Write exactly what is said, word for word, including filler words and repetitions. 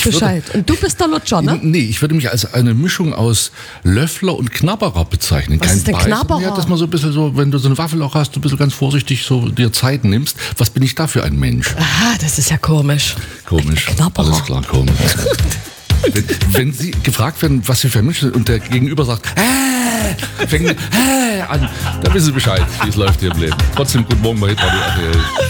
ich Bescheid. Würde, und du bist der Lutscher, ne? Nee, ich würde mich als eine Mischung aus Löffler und Knabberer bezeichnen. Was Kein ist denn Beißen. Knabberer? Ja, dass man so ein bisschen so, wenn du so eine Waffel auch hast, du ein bisschen ganz vorsichtig so dir Zeit nimmst. Was bin ich da für ein Mensch? Aha, das ist ja komisch. Komisch. Knabberer. Alles klar, komisch. wenn, wenn Sie gefragt werden, was Sie für ein Mensch sind und der Gegenüber sagt, äh, fängt mit äh, an, dann wissen Sie Bescheid, wie es läuft hier im Leben. Trotzdem, guten Morgen bei Hitradio R T L.